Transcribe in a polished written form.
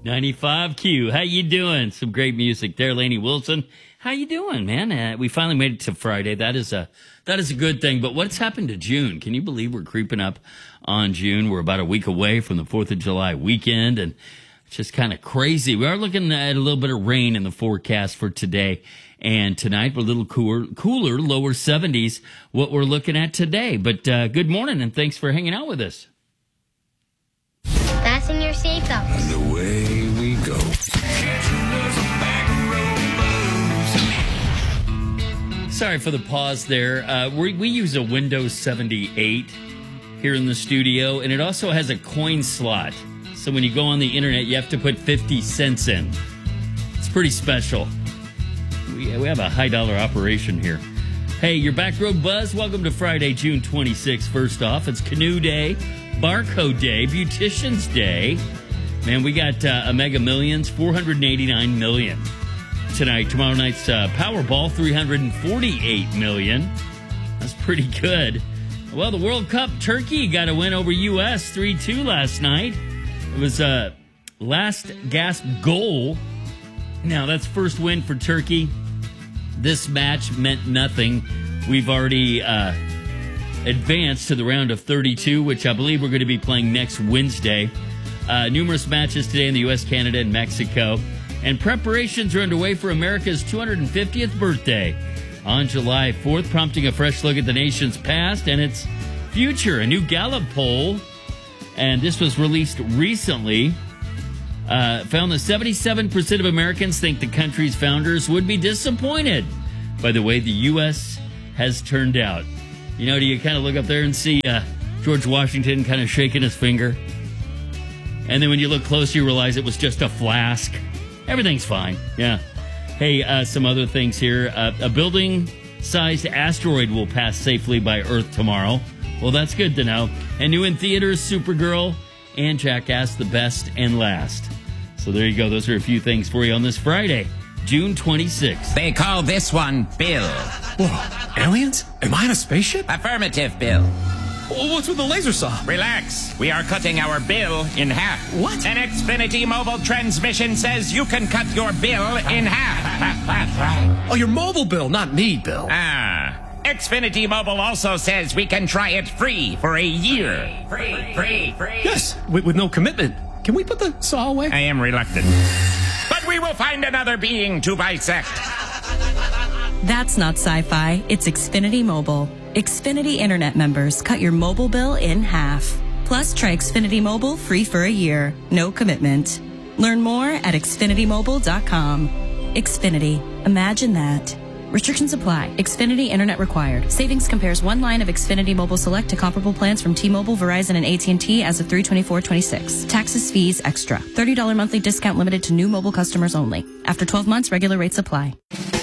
95Q. How you doing? Some great music there, Lainey Wilson. How you doing, man? We finally made it to Friday. That is a good thing. But what's happened to June? Can you believe we're creeping up on June? We're about a week away from the 4th of July weekend, and it's just kind of crazy. We are looking at a little bit of rain in the forecast for today and tonight. We're a little cooler, lower 70s, what we're looking at today. But good morning, and thanks for hanging out with us. Fasten your seatbelts. And away we go. Sorry for the pause there. We use a Windows 78 here in the studio, and it also has a coin slot. So when you go on the internet, you have to put 50 cents in. It's pretty special. We have a high dollar operation here. Hey, your Back Road Buzz. Welcome to Friday, June 26th. First off, it's Canoe Day, Barcode Day, Beautician's Day. Man, we got a Mega Millions, $489 million tonight. Tomorrow night's Powerball, $348 million. That's pretty good. Well, the World Cup, Turkey got a win over U.S. 3-2 last night. It was a last gasp goal. Now, that's first win for Turkey. This match meant nothing. We've already advanced to the round of 32, which I believe we're going to be playing next Wednesday. Numerous matches today in the U.S., Canada, and Mexico. And preparations are underway for America's 250th birthday on July 4th, prompting a fresh look at the nation's past and its future. A new Gallup poll, and this was released recently, found that 77% of Americans think the country's founders would be disappointed by the way the U.S. has turned out. You know, do you kind of look up there and see George Washington kind of shaking his finger? And then when you look closer, you realize it was just a flask. Everything's fine. Yeah. Hey, some other things here. A building-sized asteroid will pass safely by Earth tomorrow. Well, that's good to know. And new in theaters, Supergirl and Jackass, the best and last. So there you go. Those are a few things for you on this Friday, June 26th. They call this one Bill. Whoa, aliens? Am I in a spaceship? Affirmative, Bill. What's with the laser saw? Relax. We are cutting our bill in half. What? An Xfinity mobile transmission says you can cut your bill in half. Oh, your mobile bill, not me, Bill. Xfinity Mobile also says we can try it free for a year. Free. Yes, with no commitment. Can we put the saw away? I am reluctant. But we will find another being to bisect. That's not sci-fi. It's Xfinity Mobile. Xfinity Internet members cut your mobile bill in half. Plus, try Xfinity Mobile free for a year. No commitment. Learn more at xfinitymobile.com. Xfinity. Imagine that. Restrictions apply. Xfinity Internet required. Savings compares one line of Xfinity Mobile Select to comparable plans from T-Mobile, Verizon, and AT&T as of 3/24/26. Taxes, fees, extra. $30 monthly discount limited to new mobile customers only. After 12 months, regular rates apply.